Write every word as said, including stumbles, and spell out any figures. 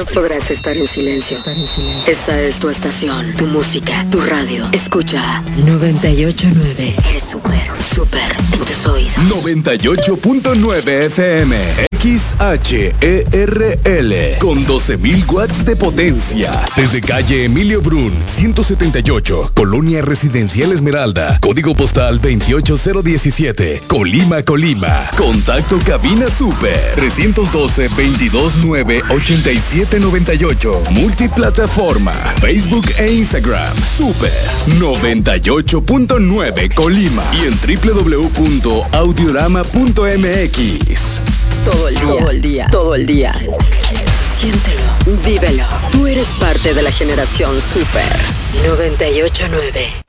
podrás estar en silencio. Estar en silencio. Esta es tu estación, tu música, tu radio. Escucha noventa y ocho punto nueve. Eres súper, súper en tus oídos. noventa y ocho punto nueve F M. X H E R L con doce mil watts de potencia. Desde calle Emilio Brun, ciento setenta y ocho, Colonia Residencial Esmeralda, código postal veintiocho cero diecisiete, Colima, Colima. Contacto cabina super trescientos doce, veintidós nueve, ochenta y siete noventa y ocho. Multiplataforma, Facebook e Instagram. Super noventa y ocho punto nueve Colima y en doble u doble u doble u punto audiorama punto m x. Todo el día, todo el día, todo el día. Siéntelo, vívelo. Tú eres parte de la generación Super noventa y ocho punto nueve.